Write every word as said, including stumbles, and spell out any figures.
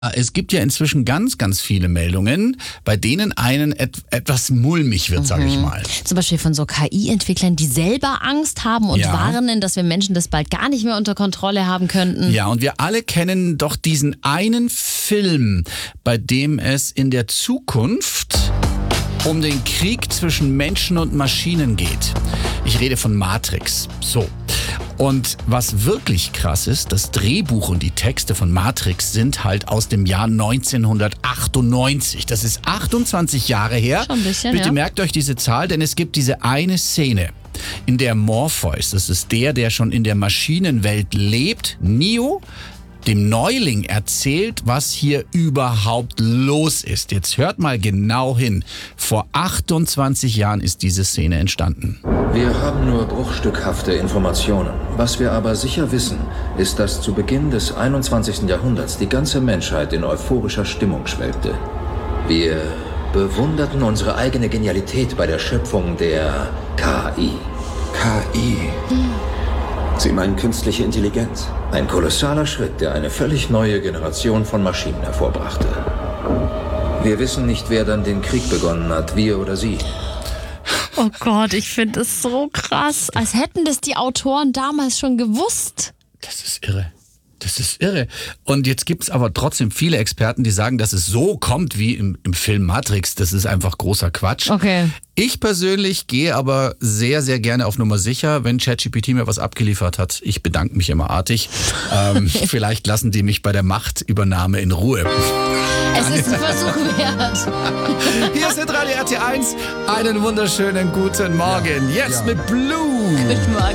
Es gibt ja inzwischen ganz, ganz viele Meldungen, bei denen einen et- etwas mulmig wird, sage ich mal. Zum Beispiel von so K I-Entwicklern, die selber Angst haben und Ja. warnen, dass wir Menschen das bald gar nicht mehr unter Kontrolle haben könnten. Ja, und wir alle kennen doch diesen einen Film, bei dem es in der Zukunft um den Krieg zwischen Menschen und Maschinen geht. Ich rede von Matrix. So. Und was wirklich krass ist, das Drehbuch und die Texte von Matrix sind halt aus dem Jahr neunzehnhundertachtundneunzig. Das ist achtundzwanzig Jahre her. Schon ein bisschen, Bitte ja. merkt euch diese Zahl, denn es gibt diese eine Szene, in der Morpheus, das ist der, der schon in der Maschinenwelt lebt, Neo, dem Neuling erzählt, was hier überhaupt los ist. Jetzt hört mal genau hin. Vor achtundzwanzig Jahren ist diese Szene entstanden. Wir haben nur bruchstückhafte Informationen. Was wir aber sicher wissen, ist, dass zu Beginn des einundzwanzigsten Jahrhunderts die ganze Menschheit in euphorischer Stimmung schwelgte. Wir bewunderten unsere eigene Genialität bei der Schöpfung der K I. K I. Sie meinen künstliche Intelligenz? Ein kolossaler Schritt, der eine völlig neue Generation von Maschinen hervorbrachte. Wir wissen nicht, wer dann den Krieg begonnen hat, wir oder sie. Oh Gott, ich finde es so krass. Als hätten das die Autoren damals schon gewusst. Das ist irre. Das ist irre. Und jetzt gibt es aber trotzdem viele Experten, die sagen, dass es so kommt wie im, im Film Matrix. Das ist einfach großer Quatsch. Okay. Ich persönlich gehe aber sehr, sehr gerne auf Nummer sicher, wenn ChatGPT mir was abgeliefert hat. Ich bedanke mich immer artig. ähm, vielleicht lassen die mich bei der Machtübernahme in Ruhe. Es ist ein Versuch wert. Hier ist Radio R T eins. Einen wunderschönen guten Morgen. Jetzt mit Blue. Guten Morgen.